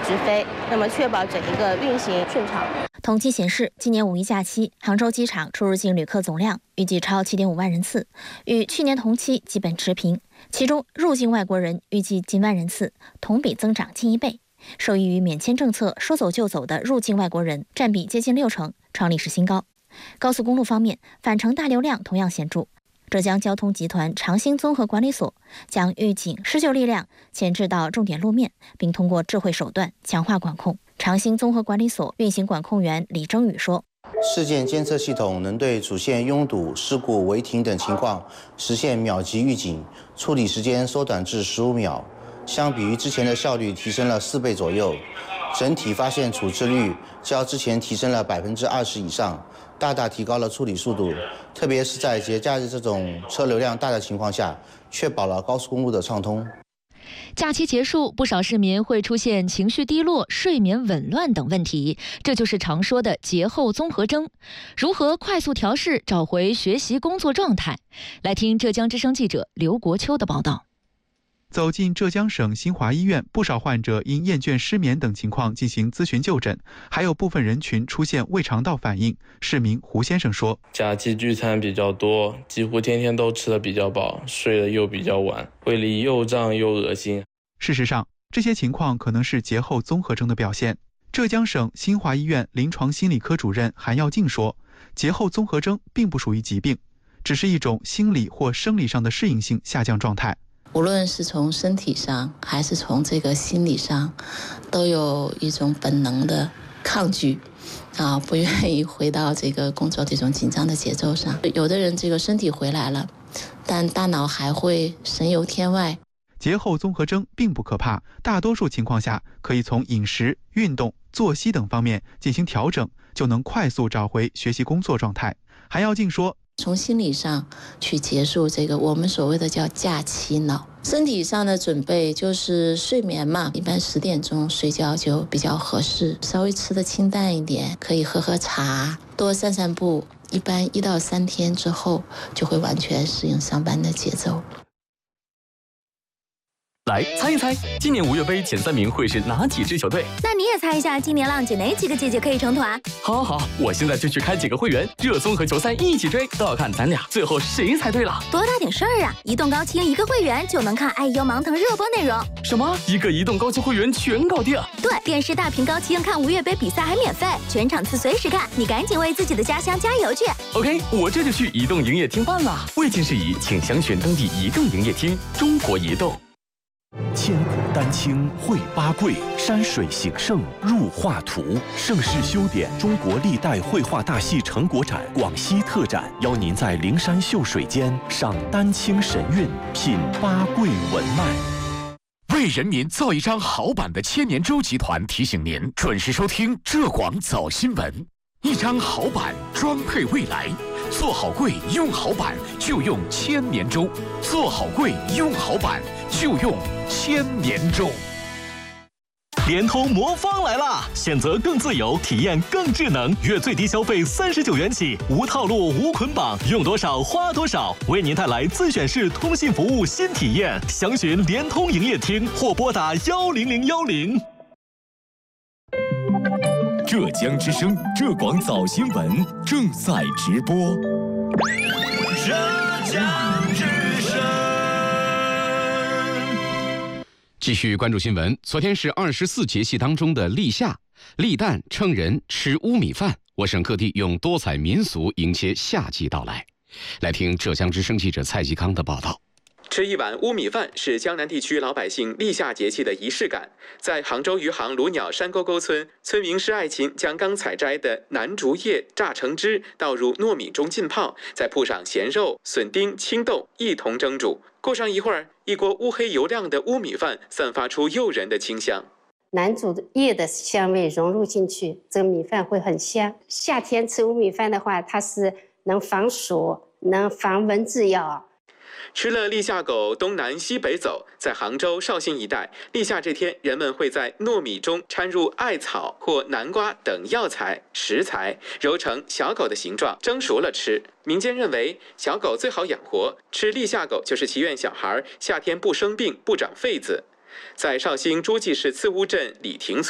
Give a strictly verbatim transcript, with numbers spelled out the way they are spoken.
直飞，那么确保整一个运行顺畅。 统计显示，今年五一假期，杭州机场出入境旅客总量预计超 七点五万人次，与去年同期基本持平。其中，入境外国人预计近万人次，同比增长近一倍。受益于免签政策说走就走的入境外国人占比接近六成，创历史新高。高速公路方面，返程大流量同样显著。浙江交通集团长兴综合管理所将预警施救力量前置到重点路面，并通过智慧手段强化管控。长兴综合管理所运行管控员李征宇说：“ 事件监测系统能对主线拥堵、事故违停等情况实现秒级预警，处理时间缩短至十五秒，相比于之前的效率提升了四倍左右，整体发现处置率较之前提升了百分之二十以上。”大大提高了处理速度，特别是在节假日这种车流量大的情况下，确保了高速公路的畅通。 假期结束，不少市民会出现情绪低落、睡眠紊乱等问题，这就是常说的节后综合征。如何快速调试，找回学习工作状态？来听浙江之声记者刘国秋的报道。 走进浙江省新华医院，不少患者因厌倦、失眠等情况进行咨询就诊，还有部分人群出现胃肠道反应。市民胡先生说：“ 假期聚餐比较多，几乎天天都吃得比较饱，睡得又比较晚，胃里又胀又恶心。” 事实上，这些情况可能是节后综合征的表现。浙江省新华医院临床心理科主任韩耀静说：“节后综合征并不属于疾病，只是一种心理或生理上的适应性下降状态。” 无论是从身体上还是从这个心理上，都有一种本能的抗拒啊，不愿意回到这个工作这种紧张的节奏上。有的人这个身体回来了，但大脑还会神游天外。 节后综合征并不可怕，大多数情况下可以从饮食、运动、作息等方面进行调整，就能快速找回学习工作状态。韩耀静说：“ 从心理上去结束这个我们所谓的叫假期脑，身体上的准备就是睡眠嘛，一般十点钟睡觉就比较合适，稍微吃的清淡一点，可以喝喝茶，多散散步，一般一到三天之后就会完全适应上班的节奏。” 来猜一猜，今年五月杯前三名会是哪几支球队？ 那你也猜一下，今年浪姐哪几个姐姐可以成团？ 好好好，我现在就去开几个会员，热综合球赛一起追，都要看咱俩最后谁猜对了。 多大点事儿啊！移动高清一个会员就能看爱优芒腾热播内容。 什么？一个移动高清会员全搞定？ 对，电视大屏高清看五月杯比赛还免费，全场次随时看，你赶紧为自己的家乡加油去。 OK， 我这就去移动营业厅办了。未经事宜，请详询当地移动营业厅。中国移动。 千古丹青绘八桂，山水形胜入画图。盛世修典中国历代绘画大戏成果展广西特展，邀您在灵山秀水间赏丹青神韵，品八桂文脉。 为人民造一张好版的千年舟集团提醒您准时收听浙广早新闻。一张好版装配未来，做好柜用好版就用千年舟，做好柜用好版就用千年舟。 联通魔方来啦！选择更自由，体验更智能，月最低消费三十九元起，无套路无捆绑，用多少花多少，为您带来自选式通信服务新体验。详询联通营业厅或拨打幺零零幺零。 浙江之声浙广早新闻正在直播。 浙江之声。 继续关注新闻。昨天是二十四节气当中的立夏，立蛋、称人、吃乌米饭，我省各地用多彩民俗迎接夏季到来。来听浙江之声记者蔡继康的报道。 吃一碗乌米饭是江南地区老百姓立夏节气的仪式感。在杭州余杭卢鸟山沟沟村，村民施爱琴将刚采摘的南竹叶榨成汁，倒入糯米中浸泡，再铺上咸肉、笋丁、青豆一同蒸煮。过上一会儿，一锅乌黑油亮的乌米饭散发出诱人的清香。 南竹叶的香味融入进去，这个米饭会很香。夏天吃乌米饭的话，它是能防暑、能防蚊子咬。 吃了立夏狗，东南西北走。在杭州绍兴一带，立夏这天，人们会在糯米中掺入艾草或南瓜等药材、食材，揉成小狗的形状，蒸熟了吃。民间认为，小狗最好养活，吃立夏狗就是祈愿小孩夏天不生病、不长痱子。在绍兴诸暨市刺乌镇李亭村。